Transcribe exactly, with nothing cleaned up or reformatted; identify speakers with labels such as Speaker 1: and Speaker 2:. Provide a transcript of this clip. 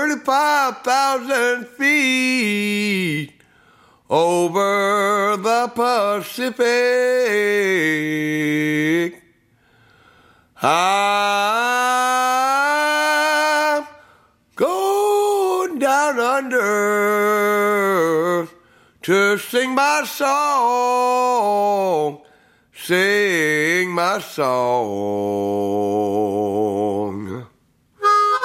Speaker 1: thirty-five thousand feet over the Pacific. I'm going down under to sing my song, sing my song.